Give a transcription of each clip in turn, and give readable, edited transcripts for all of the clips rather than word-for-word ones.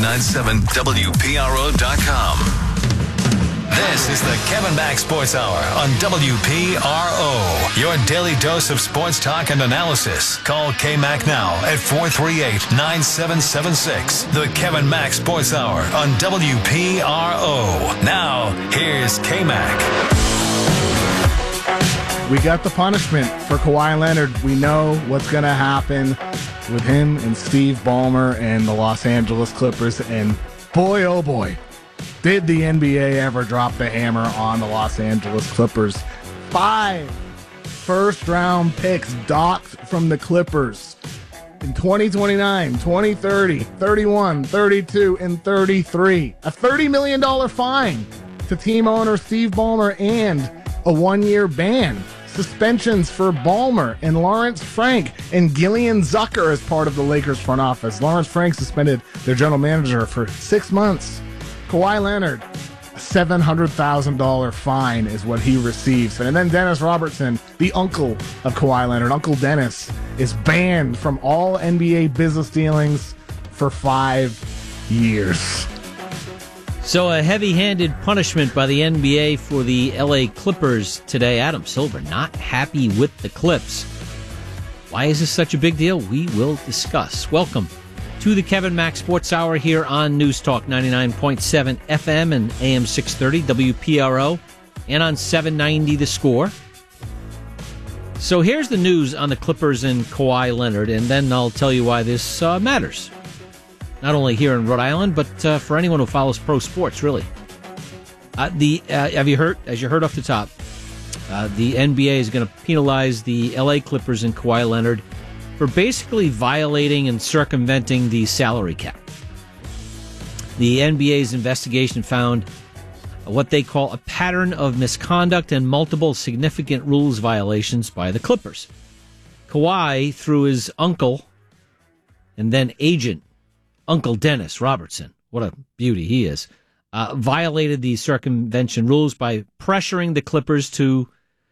997 WPRO.com. This is the Kevin Mack Sports Hour on WPRO. Your daily dose of sports talk and analysis. Call K-Mac now at 438-9776. The Kevin Mack Sports Hour on WPRO. Now, here's K-Mac. We got the punishment for Kawhi Leonard. We know what's going to happen with him and Steve Ballmer and the Los Angeles Clippers. And boy, oh boy, did the NBA ever drop the hammer on the Los Angeles Clippers. 5 first-round picks docked from the Clippers in 2029, 2030, 31, 32, and 33. A $30 million fine to team owner Steve Ballmer and a 1-year ban. Suspensions for Ballmer and Lawrence Frank and Gillian Zucker as part of the Lakers front office. Lawrence Frank suspended their general manager for 6 months. Kawhi Leonard, a $700,000 fine is what he receives. And then Dennis Robertson, the uncle of Kawhi Leonard, Uncle Dennis, is banned from all NBA business dealings for 5 years. So a heavy-handed punishment by the NBA for the LA Clippers today. Adam Silver not happy with the Clips. Why is this such a big deal? We will discuss. Welcome to the Kevin Mack Sports Hour here on News Talk 99.7 FM and AM 630 WPRO and on 790 The Score. So here's the news on the Clippers and Kawhi Leonard, and then I'll tell you why this matters. Not only here in Rhode Island, but for anyone who follows pro sports, really. Have you heard, as you heard off the top, the NBA is going to penalize the LA Clippers and Kawhi Leonard for basically violating and circumventing the salary cap. The NBA's investigation found what they call a pattern of misconduct and multiple significant rules violations by the Clippers. Kawhi, through his uncle and then agent, Uncle Dennis Robertson, what a beauty he is, violated the circumvention rules by pressuring the Clippers to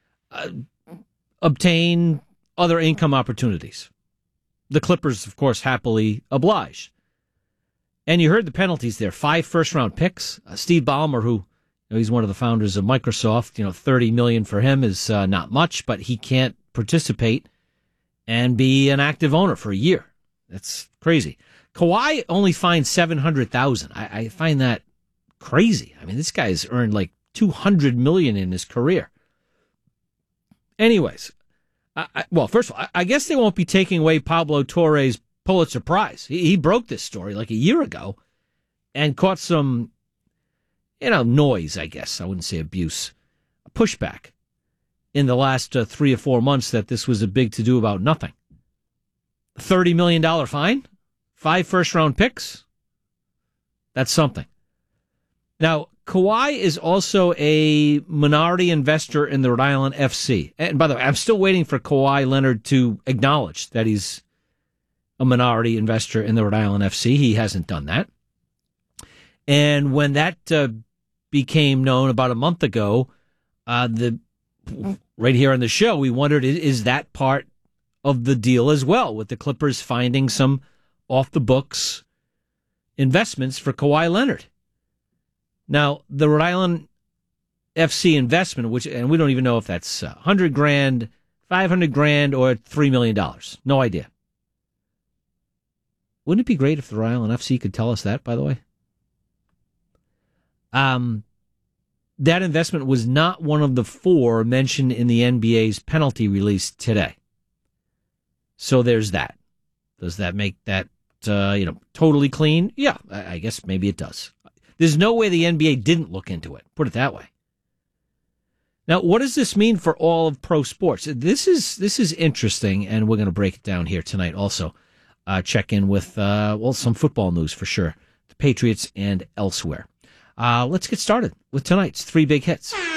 obtain other income opportunities. The Clippers, of course, happily obliged. And you heard the penalties there. 5 first-round picks. Steve Ballmer, who he's one of the founders of Microsoft, $30 million for him is not much, but he can't participate and be an active owner for a year. That's crazy. Kawhi only fined $700,000. I find that crazy. I mean, this guy's earned like $200 million in his career. Anyways, well, first of all, I guess they won't be taking away Pablo Torre's Pulitzer Prize. He broke this story like a year ago and caught some, noise, I guess. I wouldn't say abuse. Pushback in the last 3 or 4 months that this was a big to-do about nothing. $30 million fine? 5 first-round picks? That's something. Now, Kawhi is also a minority investor in the Rhode Island FC. And by the way, I'm still waiting for Kawhi Leonard to acknowledge that he's a minority investor in the Rhode Island FC. He hasn't done that. And when that became known about a month ago, right here on the show, we wondered, is that part of the deal as well, with the Clippers finding some off-the-books investments for Kawhi Leonard? Now, the Rhode Island FC investment, and we don't even know if that's $100,000, $500,000, or $3 million. No idea. Wouldn't it be great if the Rhode Island FC could tell us that, by the way? That investment was not one of the 4 mentioned in the NBA's penalty release today. So there's that. Does that make that, totally clean? Yeah, I guess maybe it does. There's no way the NBA didn't look into it. Put it that way. Now, what does this mean for all of pro sports? This is interesting, and we're going to break it down here tonight also. Check in with, some football news for sure. The Patriots and elsewhere. Let's get started with tonight's 3 big hits. All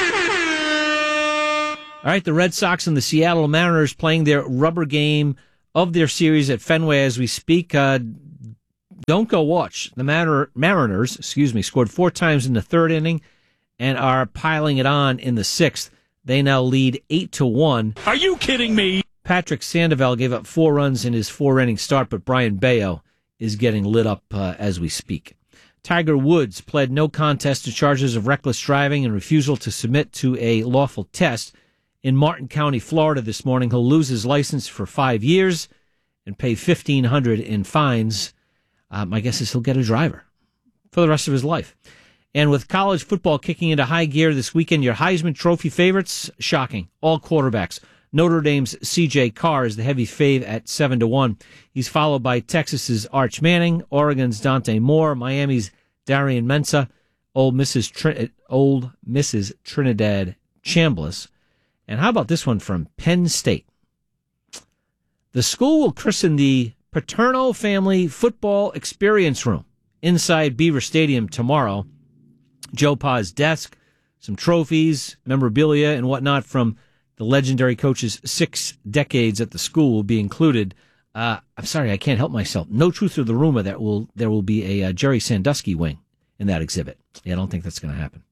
right, the Red Sox and the Seattle Mariners playing their rubber game of their series at Fenway as we speak. Don't go watch. The Mariners, scored 4 times in the 3rd inning and are piling it on in the 6th. They now lead 8-1. Are you kidding me? Patrick Sandoval gave up 4 runs in his 4-inning start, but Brian Bayo is getting lit up as we speak. Tiger Woods pled no contest to charges of reckless driving and refusal to submit to a lawful test in Martin County, Florida this morning. He'll lose his license for 5 years and pay $1,500 in fines. My guess is he'll get a driver for the rest of his life. And with college football kicking into high gear this weekend, your Heisman Trophy favorites, shocking, all quarterbacks. Notre Dame's C.J. Carr is the heavy fave at 7-1. He's followed by Texas's Arch Manning, Oregon's Dante Moore, Miami's Darian Mensah, old Mrs. Trinidad Chambliss. And how about this one from Penn State? The school will christen the Paterno Family Football Experience Room inside Beaver Stadium tomorrow. Joe Pa's desk, some trophies, memorabilia, and whatnot from the legendary coach's 6 decades at the school will be included. I'm sorry, I can't help myself. No truth to the rumor that there will be a Jerry Sandusky wing in that exhibit. Yeah, I don't think that's going to happen.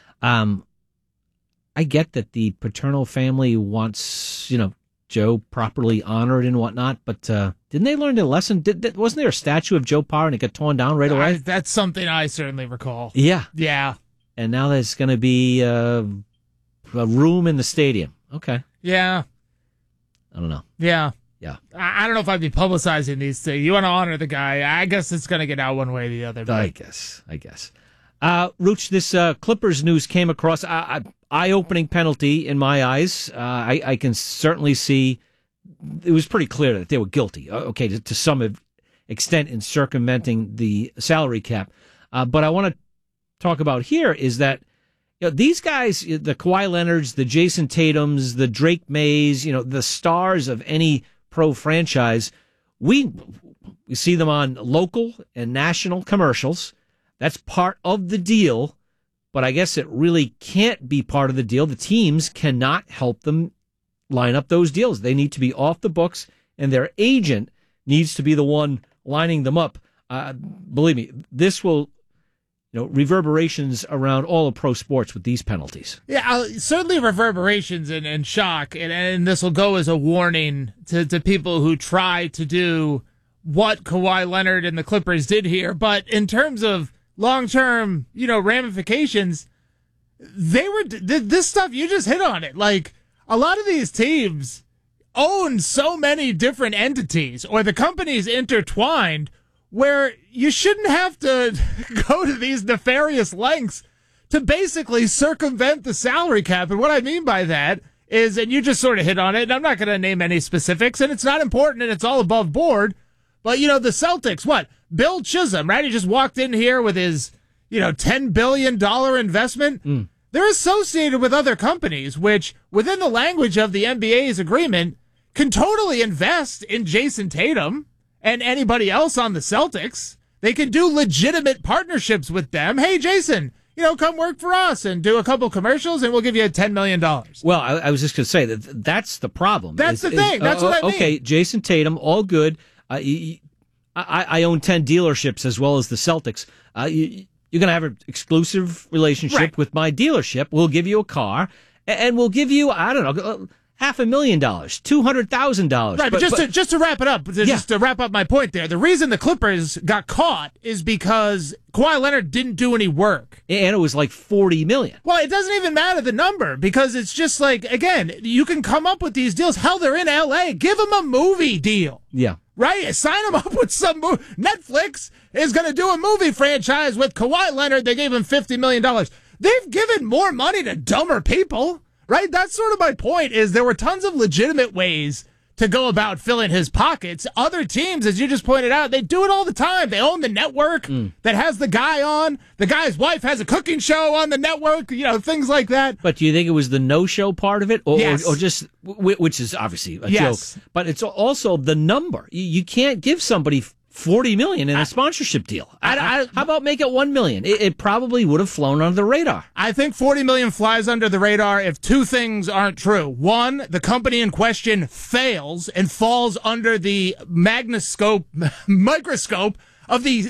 I get that the Paterno family wants, Joe properly honored and whatnot, but didn't they learn their lesson? Wasn't there a statue of Joe Parr and it got torn down right away? That's something I certainly recall. Yeah. Yeah. And now there's going to be a room in the stadium. Okay. Yeah. I don't know. Yeah. Yeah. I don't know if I'd be publicizing these things. You want to honor the guy. I guess it's going to get out one way or the other. But. I guess. Rooch, this Clippers news came across. Eye-opening penalty in my eyes. I can certainly see it was pretty clear that they were guilty, to some extent in circumventing the salary cap. But I want to talk about here is that these guys, the Kawhi Leonards, the Jason Tatums, the Drake Mays, the stars of any pro franchise, we see them on local and national commercials. That's part of the deal. But I guess it really can't be part of the deal. The teams cannot help them line up those deals. They need to be off the books, and their agent needs to be the one lining them up. Believe me, this will, reverberations around all of pro sports with these penalties. Yeah, certainly reverberations and shock, and this will go as a warning to people who try to do what Kawhi Leonard and the Clippers did here. But in terms of long-term, ramifications, this stuff, you just hit on it. Like, a lot of these teams own so many different entities, or the company's intertwined, where you shouldn't have to go to these nefarious lengths to basically circumvent the salary cap. And what I mean by that is, and you just sort of hit on it, and I'm not going to name any specifics, and it's not important, and it's all above board, but, the Celtics, what? Bill Chisholm, right? He just walked in here with his, $10 billion investment. They're associated with other companies, which, within the language of the NBA's agreement, can totally invest in Jason Tatum and anybody else on the Celtics. They can do legitimate partnerships with them. Hey, Jason, come work for us and do a couple commercials, and we'll give you $10 million. Well, I was just going to say that's the problem. That's the thing. That's what I mean. Okay, Jason Tatum, all good. I own 10 dealerships as well as the Celtics. You're going to have an exclusive relationship with my dealership. We'll give you a car, and we'll give you, I don't know, $500,000, $200,000. Right, but just to wrap it up, just to wrap up my point there, the reason the Clippers got caught is because Kawhi Leonard didn't do any work. And it was like $40 million. Well, it doesn't even matter the number, because it's just like, again, you can come up with these deals. Hell, they're in L.A. Give them a movie deal. Yeah. Right? Sign them up with some movie. Netflix is going to do a movie franchise with Kawhi Leonard. They gave him $50 million. They've given more money to dumber people, right? That's sort of my point, is there were tons of legitimate ways to go about filling his pockets. Other teams, as you just pointed out, they do it all the time. They own the network that has the guy on. The guy's wife has a cooking show on the network, things like that. But do you think it was the no-show part of it? Yes. Or just, which is obviously a joke. But it's also the number. You can't give somebody $40 million in a sponsorship deal. How about make it $1 million? It probably would have flown under the radar. I think $40 million flies under the radar if two things aren't true. One, the company in question fails and falls under the microscope of the